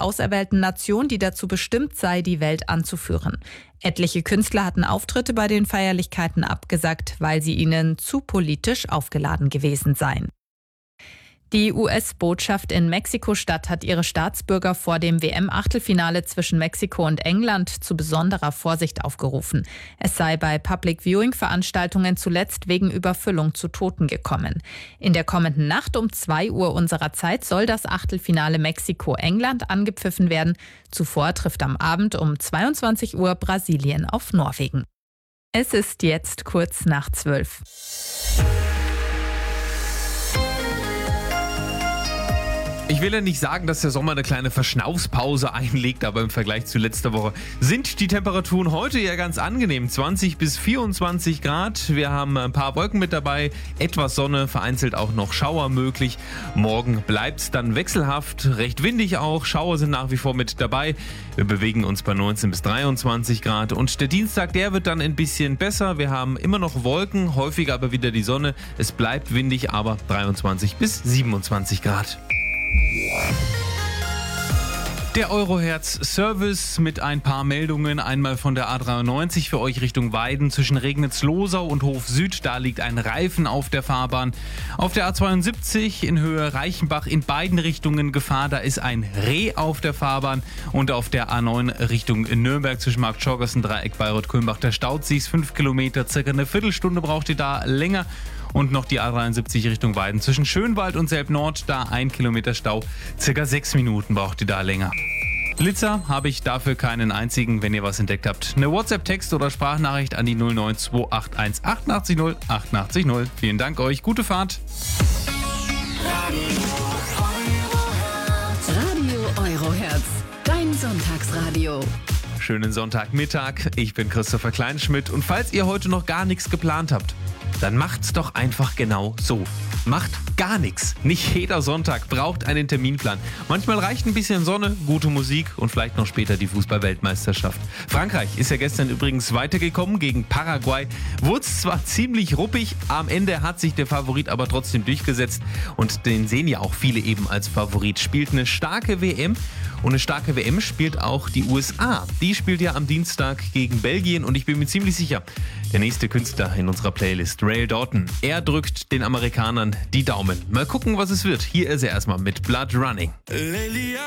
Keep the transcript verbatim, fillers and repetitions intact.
auserwählten Nation, die dazu bestimmt sei, die Welt anzuführen. Etliche Künstler hatten Auftritte bei den Feierlichkeiten abgesagt, weil sie ihnen zu politisch aufgeladen gewesen seien. Die U S-Botschaft in Mexiko-Stadt hat ihre Staatsbürger vor dem W M-Achtelfinale zwischen Mexiko und England zu besonderer Vorsicht aufgerufen. Es sei bei Public-Viewing-Veranstaltungen zuletzt wegen Überfüllung zu Toten gekommen. In der kommenden Nacht um zwei Uhr unserer Zeit soll das Achtelfinale Mexiko-England angepfiffen werden. Zuvor trifft am Abend um zweiundzwanzig Uhr Brasilien auf Norwegen. Es ist jetzt kurz nach zwölf. Ich will ja nicht sagen, dass der Sommer eine kleine Verschnaufspause einlegt, aber im Vergleich zu letzter Woche sind die Temperaturen heute ja ganz angenehm. zwanzig bis vierundzwanzig Grad. Wir haben ein paar Wolken mit dabei, etwas Sonne, vereinzelt auch noch Schauer möglich. Morgen bleibt es dann wechselhaft, recht windig auch. Schauer sind nach wie vor mit dabei. Wir bewegen uns bei neunzehn bis dreiundzwanzig Grad. Und der Dienstag, der wird dann ein bisschen besser. Wir haben immer noch Wolken, häufiger aber wieder die Sonne. Es bleibt windig, aber dreiundzwanzig bis siebenundzwanzig Grad. Der Eurohertz-Service mit ein paar Meldungen. Einmal von der A dreiundneunzig für euch Richtung Weiden zwischen Regnitz-Losau und Hof Süd. Da liegt ein Reifen auf der Fahrbahn. Auf der A zweiundsiebzig in Höhe Reichenbach in beiden Richtungen Gefahr. Da ist ein Reh auf der Fahrbahn. Und auf der A neun Richtung Nürnberg zwischen Marktschorgassen, Dreieck, Bayreuth-Kulmbach. Da staut sich's fünf Kilometer. Circa eine Viertelstunde braucht ihr da länger. Und noch die A dreiundsiebzig Richtung Weiden zwischen Schönwald und Selb-Nord, da ein Kilometer Stau. Circa sechs Minuten braucht ihr da länger. Blitzer habe ich dafür keinen einzigen, wenn ihr was entdeckt habt. Eine WhatsApp-Text oder Sprachnachricht an die null neun zwei acht eins achtundachtzig null achtundachtzig null. Vielen Dank euch, gute Fahrt. Radio Eurohertz, dein Sonntagsradio. Schönen Sonntagmittag, ich bin Christopher Kleinschmidt und falls ihr heute noch gar nichts geplant habt, dann macht's doch einfach genau so. Macht gar nichts. Nicht jeder Sonntag braucht einen Terminplan. Manchmal reicht ein bisschen Sonne, gute Musik und vielleicht noch später die Fußball-Weltmeisterschaft. Frankreich ist ja gestern übrigens weitergekommen gegen Paraguay. Wurde zwar ziemlich ruppig, am Ende hat sich der Favorit aber trotzdem durchgesetzt und den sehen ja auch viele eben als Favorit. Spielt eine starke W M und eine starke W M spielt auch die U S A. Die spielt ja am Dienstag gegen Belgien und ich bin mir ziemlich sicher, der nächste Künstler in unserer Playlist, Ray Dalton, er drückt den Amerikanern die Daumen. Mal gucken, was es wird. Hier ist er erstmal mit Blood Running.